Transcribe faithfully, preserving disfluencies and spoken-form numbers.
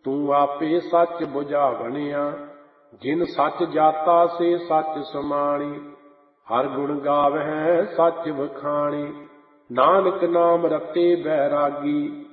ਤੂੰ ਆਪੇ ਸੱਚ ਬੁਝਾਵਣਿਆ। ਜਿਨ ਸੱਚ ਜਾਤਾ ਸੇ ਸੱਚ ਸਮਾਣੀ। ਹਰ ਗੁਣ ਗਾਵਹਿ ਸੱਚ ਵਖਾਣੀ। ਨਾਨਕ ਨਾਮ ਰਤੇ ਬੈਰਾਗੀ।